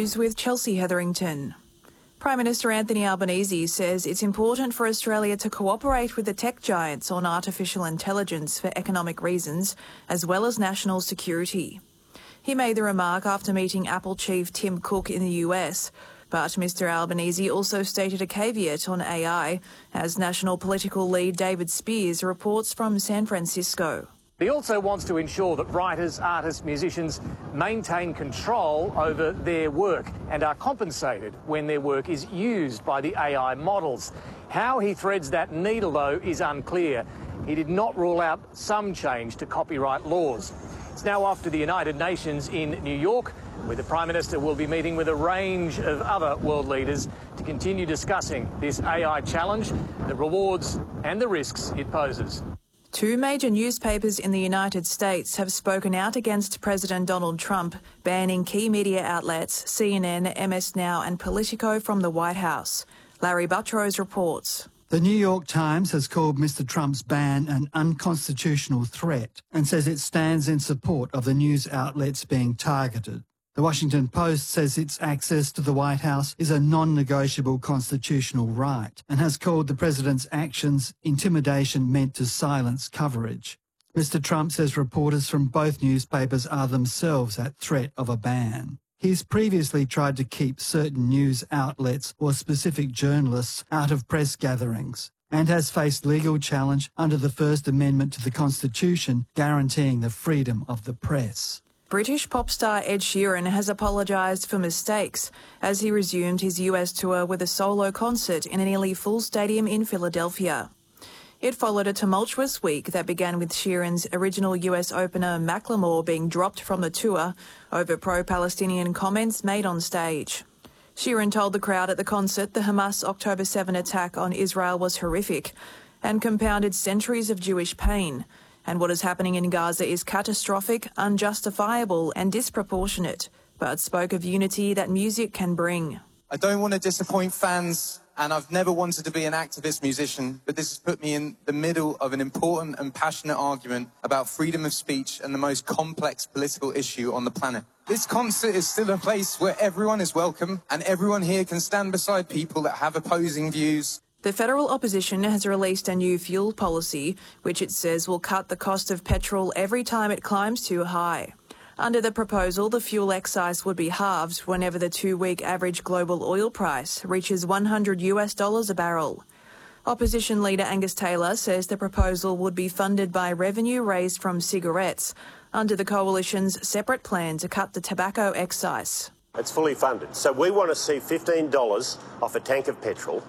News with Chelsea Hetherington. Prime Minister Anthony Albanese says it's important for Australia to cooperate with the tech giants on artificial intelligence for economic reasons, as well as national security. He made the remark after meeting Apple chief Tim Cook in the US, but Mr Albanese also stated a caveat on AI, as national political lead David Speers reports from San Francisco. He also wants to ensure that writers, artists, musicians maintain control over their work and are compensated when their work is used by the AI models. How he threads that needle, though, is unclear. He did not rule out some change to copyright laws. It's now off to the United Nations in New York, where the Prime Minister will be meeting with a range of other world leaders to continue discussing this AI challenge, the rewards and the risks it poses. Two major newspapers in the United States have spoken out against President Donald Trump banning key media outlets, CNN, MS Now and Politico from the White House. Larry Buttrose reports. The New York Times has called Mr Trump's ban an unconstitutional threat and says it stands in support of the news outlets being targeted. The Washington Post says its access to the White House is a non-negotiable constitutional right and has called the president's actions intimidation meant to silence coverage. Mr Trump says reporters from both newspapers are themselves at threat of a ban. He's previously tried to keep certain news outlets or specific journalists out of press gatherings and has faced legal challenge under the First Amendment to the Constitution guaranteeing the freedom of the press. British pop star Ed Sheeran has apologised for mistakes as he resumed his US tour with a solo concert in a nearly full stadium in Philadelphia. It followed a tumultuous week that began with Sheeran's original US opener Macklemore being dropped from the tour over pro-Palestinian comments made on stage. Sheeran told the crowd at the concert the Hamas October 7 attack on Israel was horrific and compounded centuries of Jewish pain. And what is happening in Gaza is catastrophic, unjustifiable and disproportionate, but spoke of unity that music can bring. I don't want to disappoint fans, and I've never wanted to be an activist musician, but this has put me in the middle of an important and passionate argument about freedom of speech and the most complex political issue on the planet. This concert is still a place where everyone is welcome, and everyone here can stand beside people that have opposing views. The federal opposition has released a new fuel policy, which it says will cut the cost of petrol every time it climbs too high. Under the proposal, the fuel excise would be halved whenever the 2-week average global oil price reaches $100 a barrel. Opposition leader Angus Taylor says the proposal would be funded by revenue raised from cigarettes under the coalition's separate plan to cut the tobacco excise. It's fully funded. So we want to see $15 off a tank of petrol,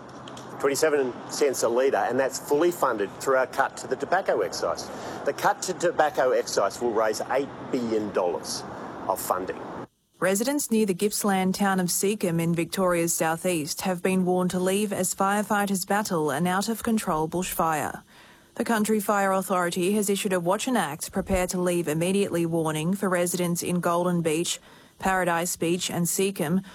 27 cents a litre, and that's fully funded through our cut to the tobacco excise. The cut to tobacco excise will raise $8 billion of funding. Residents near the Gippsland town of Seacombe in Victoria's southeast have been warned to leave as firefighters battle an out-of-control bushfire. The Country Fire Authority has issued a Watch and Act, prepare to leave immediately warning for residents in Golden Beach, Paradise Beach and Seacombe